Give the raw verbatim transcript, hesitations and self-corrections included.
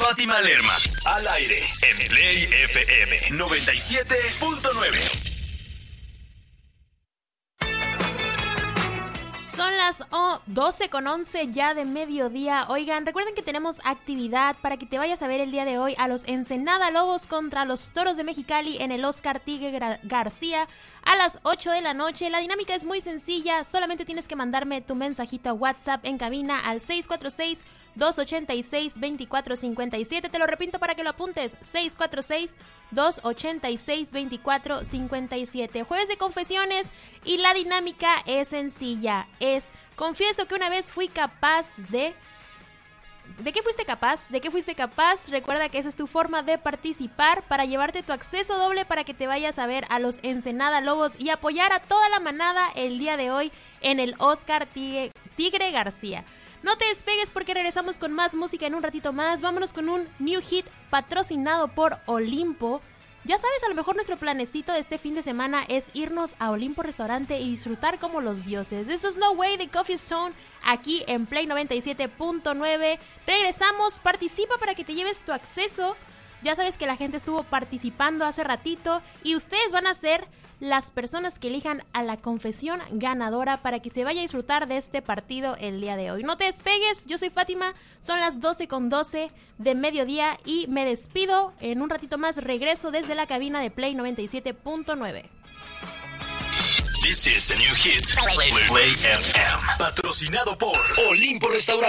Fátima Lerma, al aire, en Play F M noventa y siete punto nueve. Son las oh, doce con once ya de mediodía. Oigan, recuerden que tenemos actividad para que te vayas a ver el día de hoy a los Ensenada Lobos contra los Toros de Mexicali en el Oscar Tigre Gra- García a las ocho de la noche. La dinámica es muy sencilla, solamente tienes que mandarme tu mensajito a WhatsApp en cabina al seis cuatro seis, dos ocho seis, dos cuatro cinco siete. Te lo repito para que lo apuntes, seis cuatro seis, dos ocho seis, dos cuatro cinco siete. Jueves de confesiones y la dinámica es sencilla. Es, confieso que una vez fui capaz de... ¿De qué fuiste capaz? ¿De qué fuiste capaz? Recuerda que esa es tu forma de participar para llevarte tu acceso doble para que te vayas a ver a los Ensenada Lobos y apoyar a toda la manada el día de hoy en el Oscar Tigre, Tigre García. No te despegues porque regresamos con más música en un ratito más. Vámonos con un new hit patrocinado por Olimpo. Ya sabes, a lo mejor nuestro planecito de este fin de semana es irnos a Olimpo Restaurante y disfrutar como los dioses. This is No Way de Coffee Stone aquí en Play noventa y siete punto nueve. Regresamos, participa para que te lleves tu acceso. Ya sabes que la gente estuvo participando hace ratito y ustedes van a ser las personas que elijan a la confesión ganadora para que se vaya a disfrutar de este partido el día de hoy. No te despegues, yo soy Fátima, son las doce con doce de mediodía y me despido. En un ratito más regreso desde la cabina de Play noventa y siete punto nueve. This is a new hit. Play, Play F M. Patrocinado por Olimpo Restaurante.